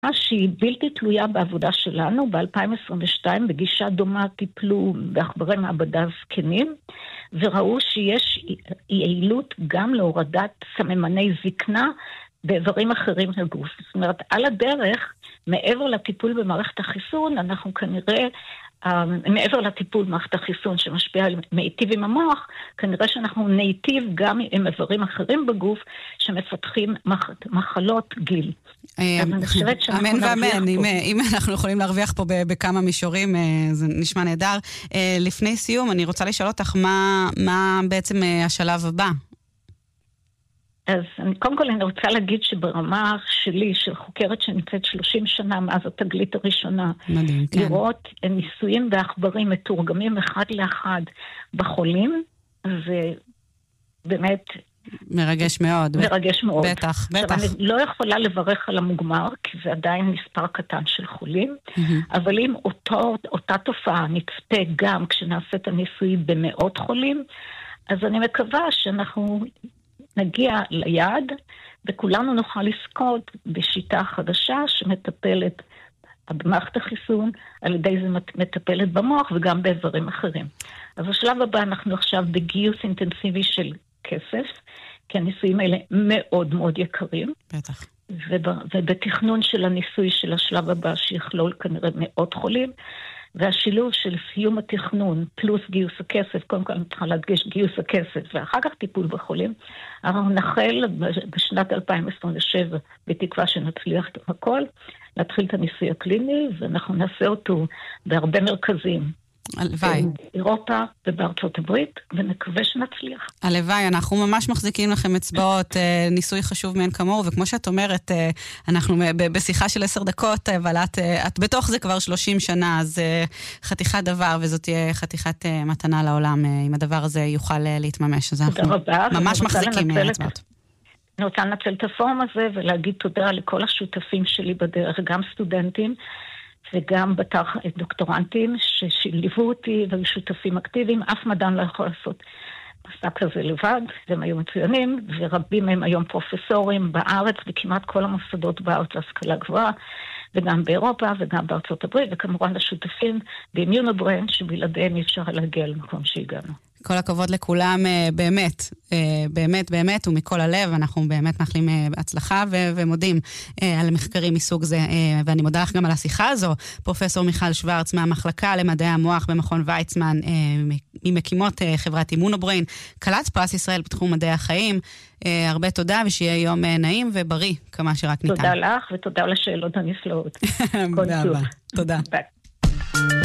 שהיא בלתי תלויה בעבודה שלנו. ב-2022 בגישה דומה טיפלו בעכברי מעבדה זקנים, וראו שיש יעילות גם להורדת סממני זקנה באיברים אחרים לגוף. זאת אומרת, על הדרך, מעבר לטיפול במערכת החיסון, אנחנו כנראה, מעבר לטיפול במערכת החיסון שמשפיע על מיטיב עם המוח, כנראה שאנחנו נייטיב גם עם איברים אחרים בגוף שמפתחים מחלות גיל. אמן ואמן, אם אנחנו יכולים להרוויח פה בכמה מישורים, זה נשמע נהדר. לפני סיום, אני רוצה לשאול אותך מה בעצם השלב הבא? אז קודם כל אני רוצה להגיד שברמה שלי, של חוקרת שנמצאת 30 שנה מאז התגלית הראשונה, מדהים, כן. לראות ניסויים בעכברים מתורגמים אחד לאחד בחולים, זה באמת מרגש מאוד. מרגש מאוד. בטח, בטח. עכשיו, אני לא יכולה לברך על המוגמר, כי זה עדיין מספר קטן של חולים, אבל אם אותה תופעה נצפה גם כשנעשה את הניסוי במאות חולים, אז אני מקווה שאנחנו נגיע ליעד, וכולנו נוכל לזכות בשיטה חדשה שמטפלת במערכת החיסון, על ידי זה מטפלת במוח וגם באיברים אחרים. אז בשלב הבא אנחנו עכשיו בגיוס אינטנסיבי של כסף, כי הניסויים האלה מאוד מאוד יקרים. בטח. ובתכנון של הניסוי של השלב הבא שיכלול כנראה מאות חולים, והשילוב של סיום התכנון פלוס גיוס הכסף, קודם כל אני צריכה להדגיש גיוס הכסף ואחר כך טיפול בחולים, אנחנו נחל בשנת 2027 בתקווה שנצליח את הכל, להתחיל את הניסוי הקליני, ואנחנו נעשה אותו בהרבה מרכזים. הלוואי. באירופה ובארצות הברית, ונקווה שנצליח. הלוואי, אנחנו ממש מחזיקים לכם אצבעות, ניסוי חשוב מאין כמוהו, וכמו שאת אומרת, אנחנו בשיחה של 10 דקות, אבל את בתוך זה כבר 30 שנה, אז חתיכת דבר, וזאת תהיה חתיכת מתנה לעולם, אם הדבר הזה יוכל להתממש. אז אנחנו ממש מחזיקים אצבעות. אני רוצה לנצל את הפורום הזה, ולהגיד תודה לכל השותפים שלי בדרך, גם סטודנטים, וגם בתר דוקטורנטים שליוו אותי והיו שותפים אקטיביים. אף מדען לא יכול לעשות מסע כזה לבד, והם היו מצוינים, ורבים מהם היום פרופסורים בארץ, וכמעט כל המוסדות בארץ להשכלה גבוהה, וגם באירופה וגם בארצות הברית, וכמובן לשותפים באימיונוברן, שבלעדיהם אי אפשר להגיע למקום שהגענו. כל הכבוד לכולם, באמת, באמת, באמת, ומכל הלב, אנחנו באמת מאחלים הצלחה ומודים על מחקרים מסוג זה, ואני מודה לך גם על השיחה הזו, פרופסור מיכל שוורץ מהמחלקה למדעי המוח במכון ויצמן, ממקימות חברת אימונובריין, כלת פרס ישראל בתחום מדעי החיים, הרבה תודה ושיהיה יום נעים ובריא, כמה שרק ניתן. תודה לך ותודה לשאלות הנפלאות. תודה. ביי.